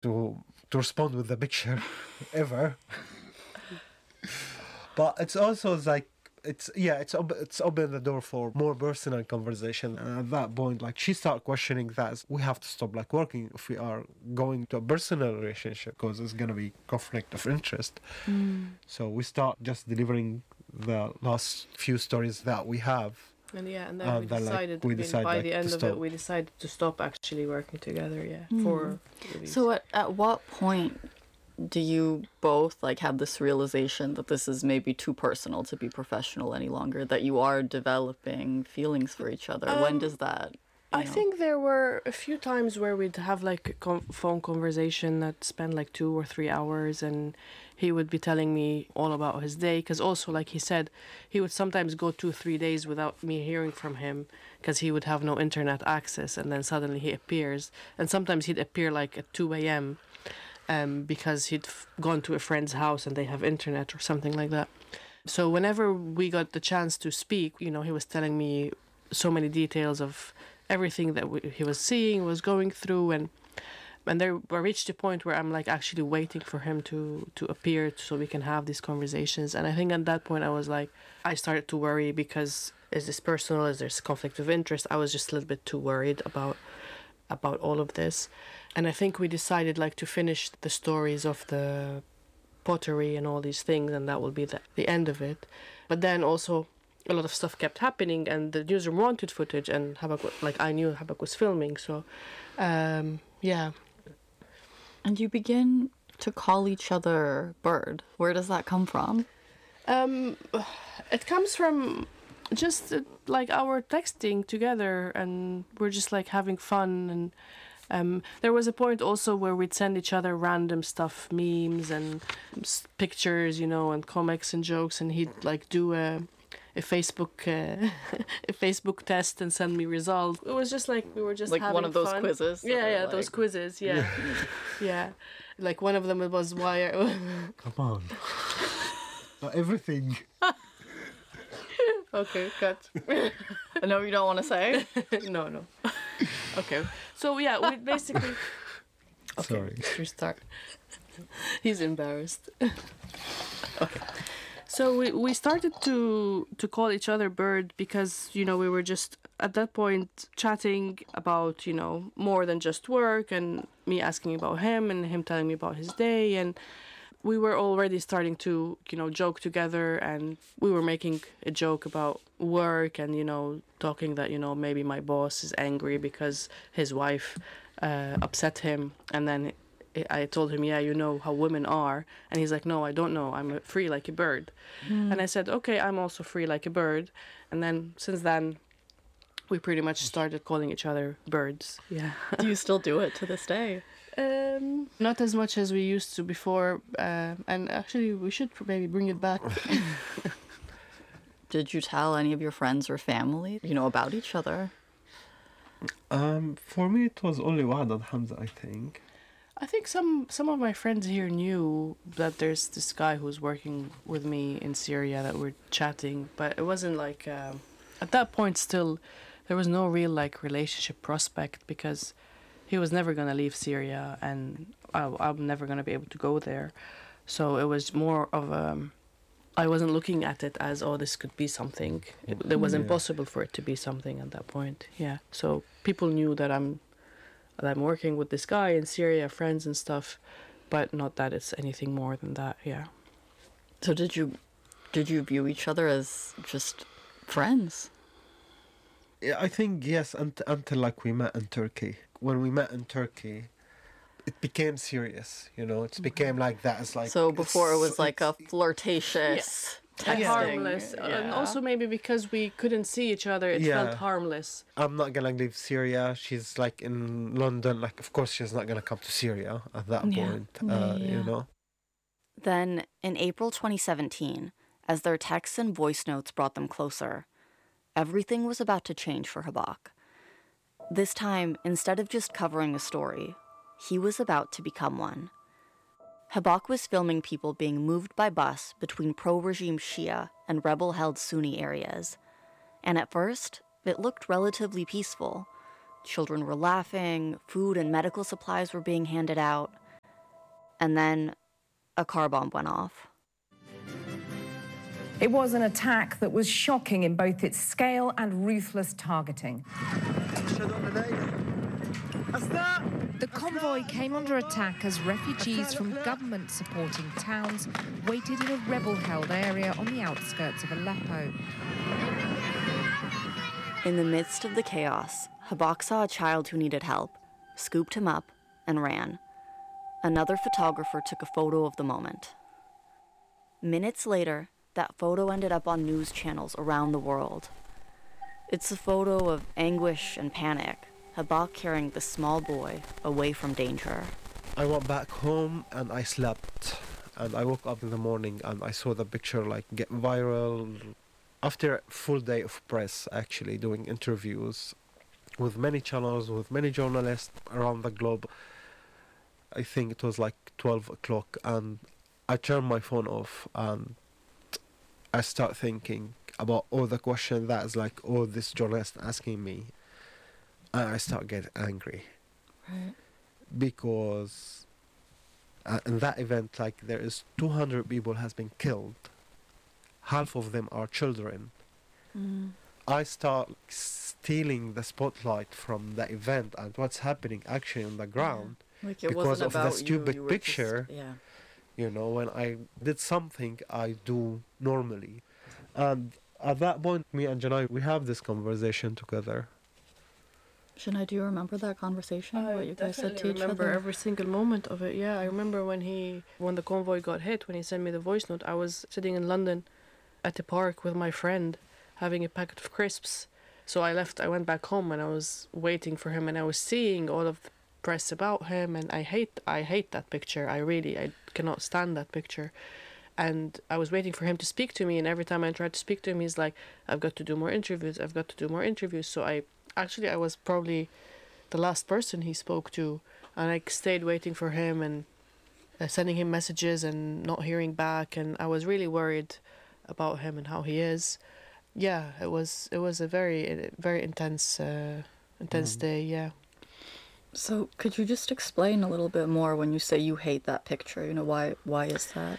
to respond with the picture ever. But it's also like it's opened the door for more personal conversation. And at that point, like she started questioning that we have to stop like working if we are going to a personal relationship because it's gonna be conflict of interest. So we start just delivering the last few stories that we have. And then we then, decided, we decide, by like, the end to of stop. it, we decided to stop actually working together, for release. So at what point do you both like have this realization that this is maybe too personal to be professional any longer, that you are developing feelings for each other? When does that, I think there were a few times where we'd have like a phone conversation that spent like 2 or 3 hours, and he would be telling me all about his day. Because also, like he said, he would sometimes go 2-3 days without me hearing from him because he would have no internet access, and then suddenly he appears. And sometimes he'd appear like at 2 a.m. Because he'd gone to a friend's house and they have internet or something like that. So whenever we got the chance to speak, he was telling me so many details of everything that he was seeing, was going through, and there I reached a point where I'm like actually waiting for him to appear so we can have these conversations. And I think at that point I started to worry because is this personal? Is there conflict of interest? I was just a little bit too worried about all of this. And I think we decided like to finish the stories of the pottery and all these things, and that will be the end of it. But then also a lot of stuff kept happening, and the newsroom wanted footage, and I knew Habak was filming, so yeah. And you begin to call each other Bird. Where does that come from? It comes from just like our texting together, and we're just like having fun. And there was a point also where we'd send each other random stuff, memes and pictures, and comics and jokes, and he'd like do a Facebook a Facebook test and send me results. It was just like we were just like having one of those fun. quizzes. Yeah, those quizzes. Yeah. Like one of them was why. Come on. Not everything. Okay, cut. No, you don't want to say? No. Okay. So yeah, we basically. Okay, Sorry. let's restart. He's embarrassed. Okay. So we started to call each other Bird because, we were just at that point chatting about, more than just work, and me asking about him and him telling me about his day. And we were already starting to, joke together, and we were making a joke about work and, talking that, maybe my boss is angry because his wife upset him. And then I told him, you know how women are. And he's like, no, I don't know. I'm free like a bird. And I said, okay, I'm also free like a bird. And then since then, we pretty much started calling each other birds. Yeah. Do you still do it to this day? Not as much as we used to before. And actually, we should maybe bring it back. Did you tell any of your friends or family, about each other? For me, it was only Wahad and Hamza, I think. I think some of my friends here knew that there's this guy who's working with me in Syria that we're chatting, but it wasn't like at that point still there was no real like relationship prospect because he was never gonna leave Syria and I'm never gonna be able to go there, so it was more of I wasn't looking at it as this could be something. It was impossible for it to be something at that point. Yeah, so people knew that I'm working with this guy in Syria, friends and stuff, but not that it's anything more than that. Yeah. So did you view each other as just friends? Yeah, I think yes, until like we met in Turkey. When we met in Turkey, it became serious. It became like that. It's like so before it was like a flirtatious. Texting. Harmless. And also maybe because we couldn't see each other, it felt harmless. I'm not gonna leave Syria. She's like in London. Like, of course, she's not gonna come to Syria at that point. Then, in April 2017, as their texts and voice notes brought them closer, everything was about to change for Habak. This time, instead of just covering a story, he was about to become one. Habak was filming people being moved by bus between pro-regime Shia and rebel-held Sunni areas. And at first, it looked relatively peaceful. Children were laughing, food and medical supplies were being handed out, And then a car bomb went off. It was an attack that was shocking in both its scale and ruthless targeting. The convoy came under attack as refugees from government-supporting towns waited in a rebel-held area on the outskirts of Aleppo. In the midst of the chaos, Habak saw a child who needed help, scooped him up, and ran. Another photographer took a photo of the moment. Minutes later, that photo ended up on news channels around the world. It's a photo of anguish and panic, Habak carrying the small boy away from danger. I went back home and I slept. And I woke up in the morning and I saw the picture like get viral. After a full day of press, actually doing interviews with many channels, with many journalists around the globe, I think it was like 12 o'clock, and I turned my phone off and I start thinking about all the questions that is like all this journalist asking me. And I start getting angry. Right. Because in that event, like there is 200 people has been killed. Half of them are children. I start stealing the spotlight from the event and what's happening actually on the ground. Like it because wasn't of the about stupid you were picture. Just, yeah. You know, when I did something I do normally. And at that point, me and Janai, we have this conversation together. Shania, do you remember that conversation? What you guys said to each I remember other? every single moment of it. Yeah, I remember when the convoy got hit, when he sent me the voice note, I was sitting in London at the park with my friend having a packet of crisps. So I went back home and I was waiting for him and I was seeing all of the press about him, and I hate that picture. I cannot stand that picture. And I was waiting for him to speak to me, and every time I tried to speak to him, he's like, I've got to do more interviews. So I was probably the last person he spoke to, and I stayed waiting for him and sending him messages and not hearing back, and I was really worried about him and how he is. Yeah, it was a very intense day, yeah. So could you just explain a little bit more when you say you hate that picture? You know, why is that?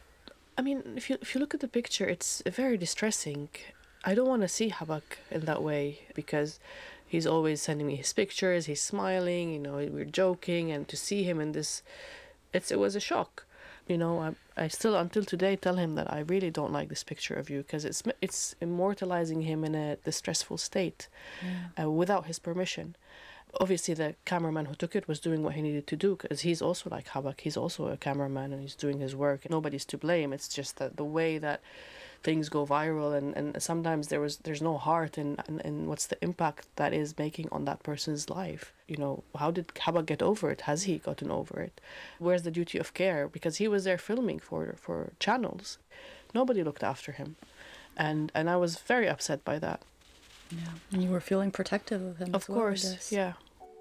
I mean, if you look at the picture, it's very distressing. I don't want to see Habak in that way because he's always sending me his pictures, he's smiling, you know, we're joking, and to see him in this, it was a shock. You know, I still until today tell him that I really don't like this picture of you because it's immortalizing him in a distressful state without his permission. Obviously, the cameraman who took it was doing what he needed to do because he's also like Habak. He's also a cameraman and he's doing his work. Nobody's to blame. It's just that the way that things go viral and sometimes there's no heart in what's the impact that is making on that person's life. You know, how did Habak get over it? Has he gotten over it? Where's the duty of care? Because he was there filming for channels. Nobody looked after him. And I was very upset by that. Yeah, and you were feeling protective of him. Of course, yeah.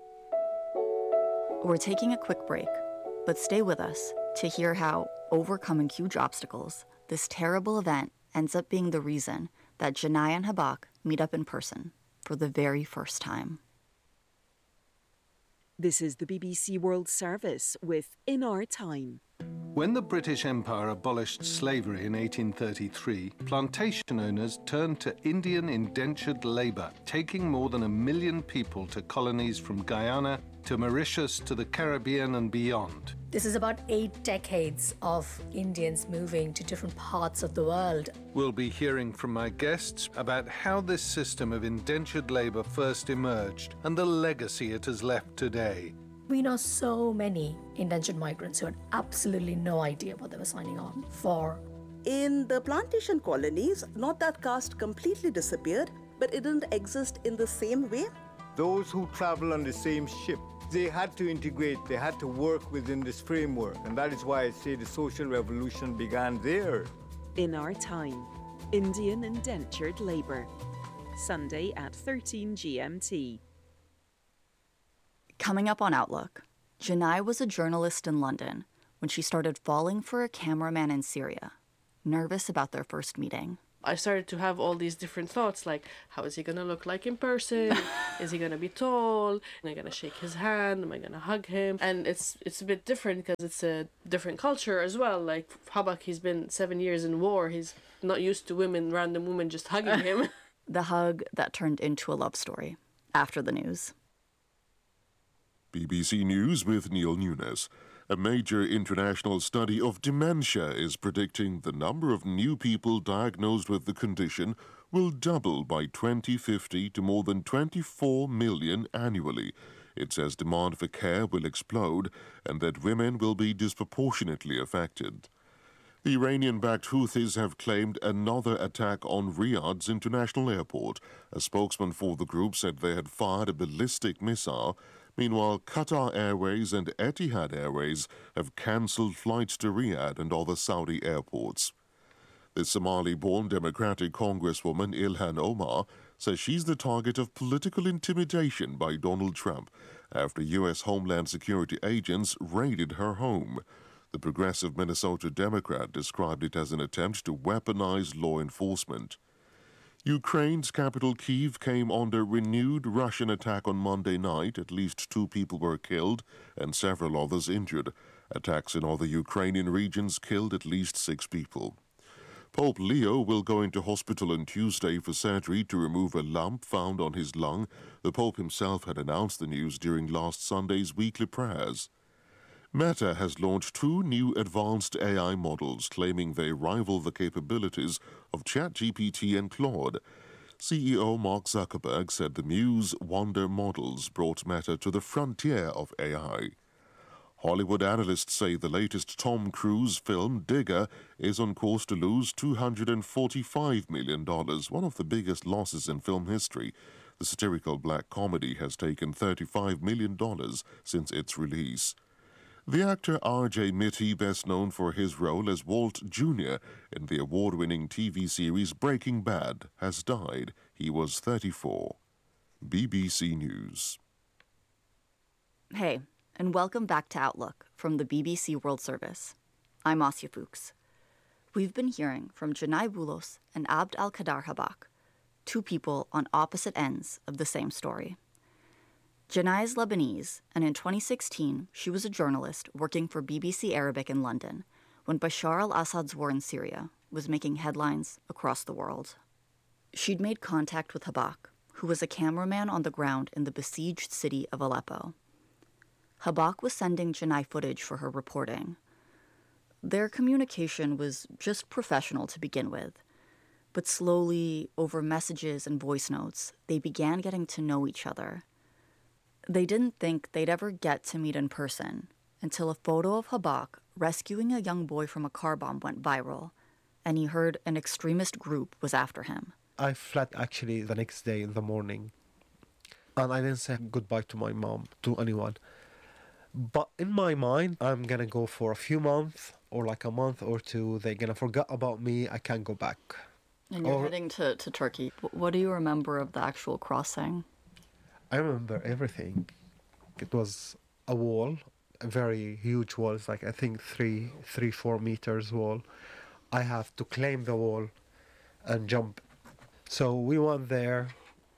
We're taking a quick break, but stay with us to hear how overcoming huge obstacles, this terrible event ends up being the reason that Janai and Habak meet up in person for the very first time. This is the BBC World Service with In Our Time. When the British Empire abolished slavery in 1833, plantation owners turned to Indian indentured labor, taking more than 1 million people to colonies from Guyana to Mauritius to the Caribbean and beyond. This is about 8 decades of Indians moving to different parts of the world. We'll be hearing from my guests about how this system of indentured labor first emerged and the legacy it has left today. We know so many indentured migrants who had absolutely no idea what they were signing on for. In the plantation colonies, not that caste completely disappeared, but it didn't exist in the same way. Those who travel on the same ship, they had to integrate, they had to work within this framework. And that is why I say the social revolution began there. In Our Time, Indian indentured labour. Sunday at 13 GMT. Coming up on Outlook, Janai was a journalist in London when she started falling for a cameraman in Syria, nervous about their first meeting. I started to have all these different thoughts, like, how is he gonna look like in person? Is he gonna be tall? Am I gonna shake his hand? Am I gonna hug him? And it's a bit different because it's a different culture as well. Like, Habak, he's been 7 years in war. He's not used to random women just hugging him. The hug that turned into a love story after the news. BBC News with Neil Nunes. A major international study of dementia is predicting the number of new people diagnosed with the condition will double by 2050 to more than 24 million annually. It says demand for care will explode and that women will be disproportionately affected. The Iranian-backed Houthis have claimed another attack on Riyadh's international airport. A spokesman for the group said they had fired a ballistic missile. Meanwhile, Qatar Airways and Etihad Airways have cancelled flights to Riyadh and other Saudi airports. The Somali-born Democratic Congresswoman Ilhan Omar says she's the target of political intimidation by Donald Trump after U.S. Homeland Security agents raided her home. The progressive Minnesota Democrat described it as an attempt to weaponize law enforcement. Ukraine's capital Kyiv came under renewed Russian attack on Monday night. At least 2 people were killed and several others injured. Attacks in other Ukrainian regions killed at least 6 people. Pope Leo will go into hospital on Tuesday for surgery to remove a lump found on his lung. The Pope himself had announced the news during last Sunday's weekly prayers. Meta has launched 2 new advanced AI models, claiming they rival the capabilities of ChatGPT and Claude. CEO Mark Zuckerberg said the Muse Wonder models brought Meta to the frontier of AI. Hollywood analysts say the latest Tom Cruise film, Digger, is on course to lose $245 million, one of the biggest losses in film history. The satirical black comedy has taken $35 million since its release. The actor R.J. Mitty, best known for his role as Walt Jr. in the award-winning TV series Breaking Bad, has died. He was 34. BBC News. Hey, and welcome back to Outlook from the BBC World Service. I'm Asya Fuchs. We've been hearing from Janai Boulos and Abd al-Qadar Habak, 2 people on opposite ends of the same story. Janai is Lebanese, and in 2016, she was a journalist working for BBC Arabic in London when Bashar al-Assad's war in Syria was making headlines across the world. She'd made contact with Habak, who was a cameraman on the ground in the besieged city of Aleppo. Habak was sending Janai footage for her reporting. Their communication was just professional to begin with, but slowly, over messages and voice notes, they began getting to know each other. They didn't think they'd ever get to meet in person until a photo of Habak rescuing a young boy from a car bomb went viral, and he heard an extremist group was after him. I fled actually the next day in the morning, and I didn't say goodbye to my mom, to anyone. But in my mind, I'm gonna go for a few months, or like a month or 2. They're gonna forget about me. I can't go back. And you're heading to Turkey. What do you remember of the actual crossing? I remember everything. It was a wall, a very huge wall. It's like, I think 4 meters wall. I have to climb the wall and jump. So we went there.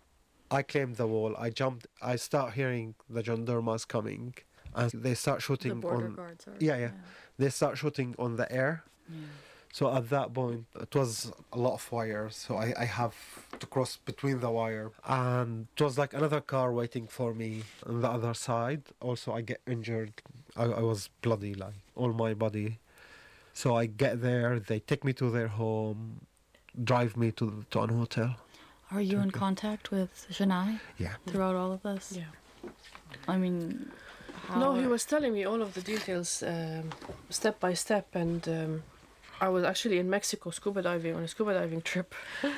I climbed the wall. I jumped. I start hearing the gendarmes coming, and they start shooting the border on. Guards are, Yeah. They start shooting on the air. Yeah. So at that point, it was a lot of wires. So I have to cross between the wire. And it was like another car waiting for me on the other side. Also, I get injured. I was bloody, like, all my body. So I get there. They take me to their home, drive me to an hotel. Are you in contact with Janai? Yeah. Throughout all of this? Yeah. I mean, how... No, he was telling me all of the details, step by step, and... I was actually in Mexico scuba diving on a scuba diving trip.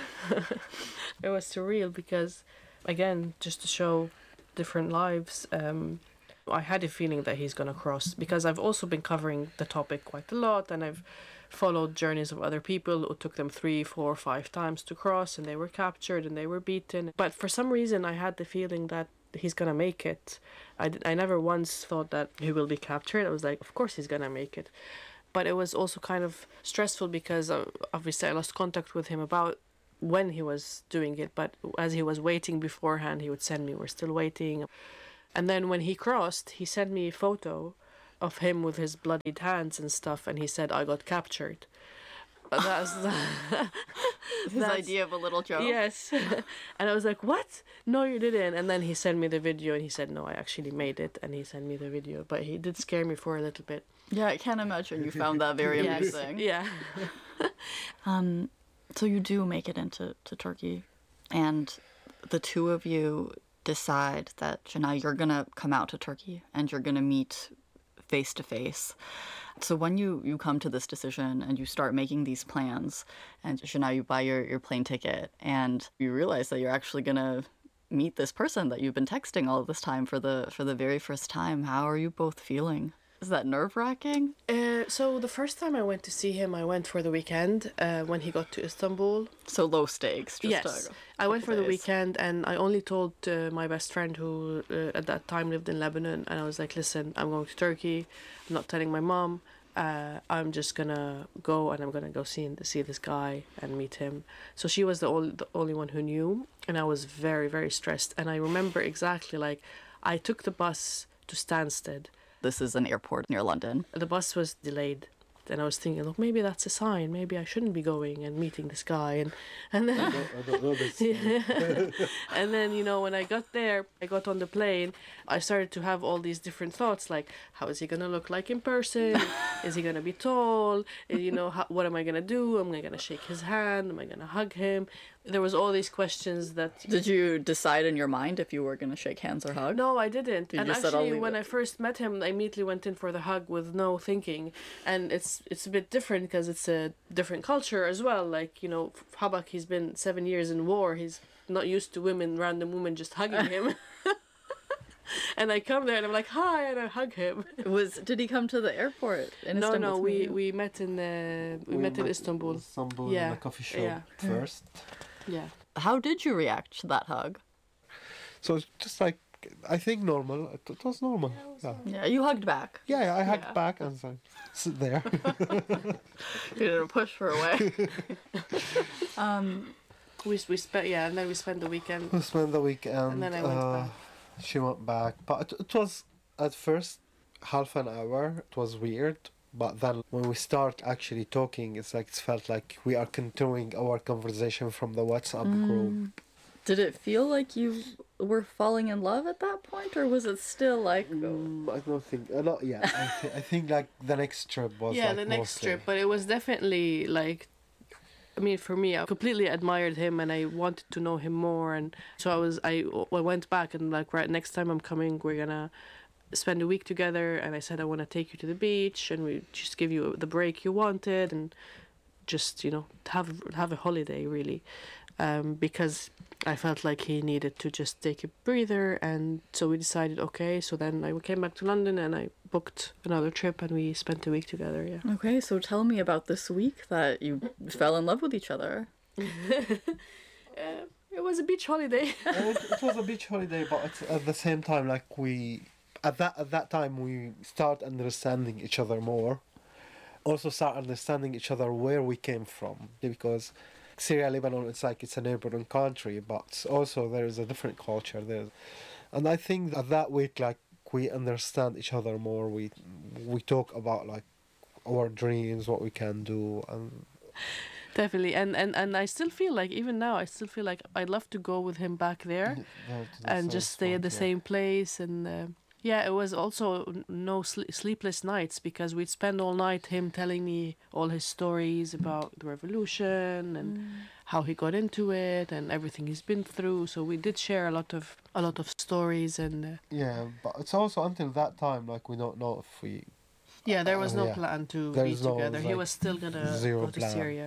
It was surreal because, again, just to show different lives, I had a feeling that he's going to cross, because I've also been covering the topic quite a lot, and I've followed journeys of other people who took them 3, 4, 5 times to cross, and they were captured and they were beaten. But for some reason, I had the feeling that he's going to make it. I never once thought that he will be captured. I was like, of course he's going to make it. But it was also kind of stressful because obviously I lost contact with him about when he was doing it. But as he was waiting beforehand, he would send me, we're still waiting. And then when he crossed, he sent me a photo of him with his bloodied hands and stuff. And he said, I got captured. That's his idea of a little joke. Yes. And I was like, what? No, you didn't. And then he sent me the video and he said, no, I actually made it. And he sent me the video. But he did scare me for a little bit. Yeah, I can't imagine you found that very amusing. Yeah. So you do make it into Turkey. And the two of you decide that, Janai, you're going to come out to Turkey and you're going to meet face to face. So when you come to this decision and you start making these plans, and Janai, you buy your plane ticket and you realize that you're actually going to meet this person that you've been texting all of this time for the very first time, how are you both feeling? Is that nerve-wracking? So the first time I went to see him, I went for the weekend when he got to Istanbul. So low stakes. Yes. I went for the weekend and I only told my best friend who at that time lived in Lebanon, and I was like, listen, I'm going to Turkey. I'm not telling my mom. I'm just going to go and I'm going to go see this guy and meet him. So she was the only one who knew, and I was very, very stressed. And I remember exactly, like, I took the bus to Stansted. This is an airport near London. The bus was delayed. And I was thinking, look, maybe that's a sign. Maybe I shouldn't be going and meeting this guy. And then, I don't know this. and then, you know, when I got there, I got on the plane, I started to have all these different thoughts, like, how is he going to look like in person? Is he going to be tall? You know, what am I going to do? Am I going to shake his hand? Am I going to hug him? There was all these questions that... Did you decide in your mind if you were going to shake hands or hug? No, I didn't. You and just actually, said, when I first met him, I immediately went in for the hug with no thinking. And it's a bit different because it's a different culture as well. Like, you know, Habak, he's been 7 years in war. He's not used to random women just hugging him. And I come there and I'm like, hi, and I hug him. Did he come to the airport in Istanbul? No, we met in Istanbul. Istanbul in a coffee shop first. Yeah. How did you react to that hug? So it's just like, I think normal. It was normal. Yeah, you hugged back. Yeah, I hugged back and so sit there. You didn't push her away. We spent and then we spent the weekend. We spent the weekend. And then I went back. She went back, but it was at first half an hour. It was weird, but then when we start actually talking, it felt like we are continuing our conversation from the WhatsApp group. Did it feel like you were falling in love at that point, or was it still like... I don't think... not yet. I think like the next trip was the next trip, but it was definitely like... I mean, for me, I completely admired him and I wanted to know him more. And so I went back and like, right, next time I'm coming, we're going to spend a week together. And I said, I want to take you to the beach and we just give you the break you wanted and just, you know, have a holiday really. Because I felt like he needed to just take a breather, and so we decided, okay, so then I came back to London and I booked another trip and we spent a week together, yeah. Okay, so tell me about this week that you fell in love with each other. It was a beach holiday. It was a beach holiday, but at the same time, like at that time we start understanding each other more. Also start understanding each other where we came from, because Syria, Lebanon, it's a neighboring country, but also there is a different culture there. And I think that week, like, we understand each other more. We talk about, like, our dreams, what we can do. And definitely. And I still feel like, even now, I'd love to go with him back there and just stay at the same place. And it was also no sleepless nights, because we'd spend all night him telling me all his stories about the revolution and how he got into it and everything he's been through. So we did share a lot of stories. And but it's also until that time, like, we don't know if we... Yeah, there was no plan to be together. He was still gonna go to Syria,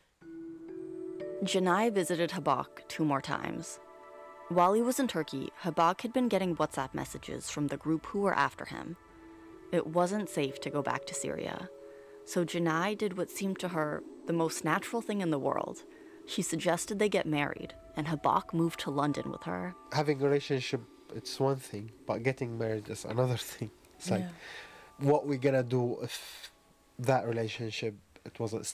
Janai visited Habak 2 more times. While he was in Turkey, Habak had been getting WhatsApp messages from the group who were after him. It wasn't safe to go back to Syria, so Janai did what seemed to her the most natural thing in the world. She suggested they get married, and Habak moved to London with her. Having a relationship, it's one thing, but getting married is another thing. It's like, what we gonna do if that relationship, it wasn't